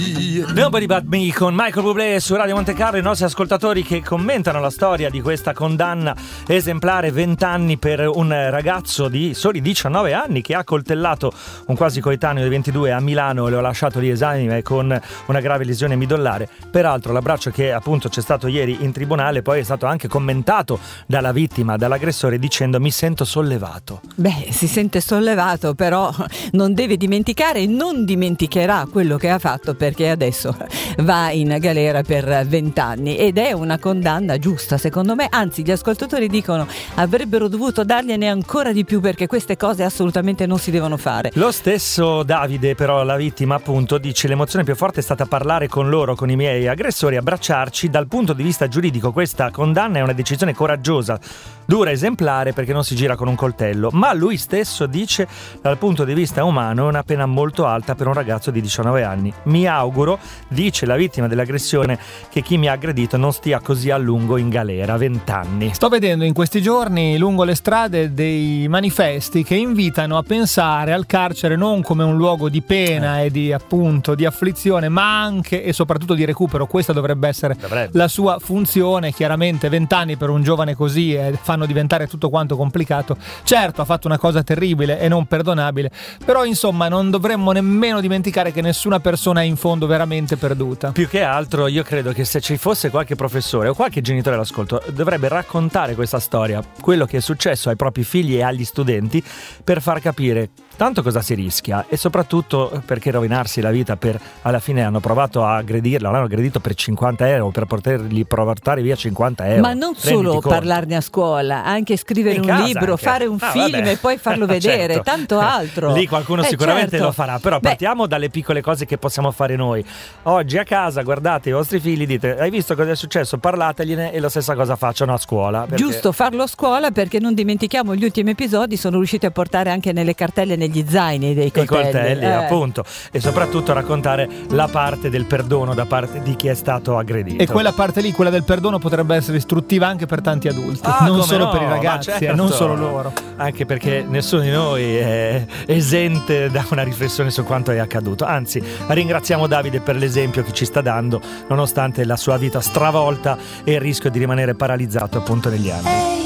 Nobody But Me con Michael Bublé su Radio Monte Carlo. I nostri ascoltatori che commentano la storia di questa condanna esemplare, 20 anni per un ragazzo di soli 19 anni che ha coltellato un quasi coetaneo di 22 a Milano e lo ha lasciato lì esanime con una grave lesione midollare. Peraltro l'abbraccio che appunto c'è stato ieri in tribunale poi è stato anche commentato dalla vittima, dall'aggressore, dicendo: mi sento sollevato. Beh, si sente sollevato, però non deve dimenticare e non dimenticherà quello che ha fatto, perché adesso va in galera per 20 anni ed è una condanna giusta, secondo me. Anzi, gli ascoltatori dicono avrebbero dovuto dargliene ancora di più, perché queste cose assolutamente non si devono fare. Lo stesso Davide, però, la vittima, appunto, dice: l'emozione più forte è stata parlare con loro, con i miei aggressori, abbracciarci. Dal punto di vista giuridico questa condanna è una decisione coraggiosa, dura, esemplare, perché non si gira con un coltello, ma lui stesso dice dal punto di vista umano è una pena molto alta per un ragazzo di 19 anni. Mi auguro, dice la vittima dell'aggressione, che chi mi ha aggredito non stia così a lungo in galera. 20 anni. Sto vedendo in questi giorni lungo le strade dei manifesti che invitano a pensare al carcere non come un luogo di pena e di, appunto, di afflizione, ma anche e soprattutto di recupero. Questa dovrebbe essere la sua funzione. Chiaramente 20 anni per un giovane così fanno diventare tutto quanto complicato. Certo, ha fatto una cosa terribile e non perdonabile, però insomma non dovremmo nemmeno dimenticare che nessuna persona è in fondo veramente perduta. Più che altro io credo che se ci fosse qualche professore o qualche genitore all'ascolto dovrebbe raccontare questa storia, quello che è successo ai propri figli e agli studenti, per far capire tanto cosa si rischia e soprattutto perché rovinarsi la vita per, alla fine hanno provato a aggredirlo, l'hanno aggredito per 50 euro, per potergli portare via 50 euro. Ma non solo parlarne a scuola, anche scrivere un libro, anche fare un film e poi farlo vedere, certo. Tanto altro. Lì qualcuno sicuramente certo. lo farà, però partiamo dalle piccole cose che possiamo fare noi. Oggi a casa guardate i vostri figli, dite: hai visto cosa è successo? Parlategliene, e la stessa cosa facciano a scuola. Perché... Giusto farlo a scuola, perché non dimentichiamo gli ultimi episodi sono riusciti a portare anche nelle cartelle, negli zaini dei coltelli, appunto, e soprattutto raccontare la parte del perdono da parte di chi è stato aggredito. E quella parte lì, quella del perdono, potrebbe essere istruttiva anche per tanti adulti, non solo per i ragazzi, certo. Non solo loro. Anche perché nessuno di noi è esente da una riflessione su quanto è accaduto. Anzi, ringraziamo Davide per l'esempio che ci sta dando, nonostante la sua vita stravolta e il rischio di rimanere paralizzato appunto negli anni.